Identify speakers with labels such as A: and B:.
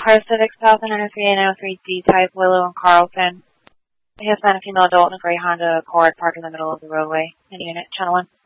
A: Honda Civic South and 03 and 03D type, Willow and Carlton. He has found a female adult in a gray Honda Accord parked in the middle of the roadway. In unit, channel 1.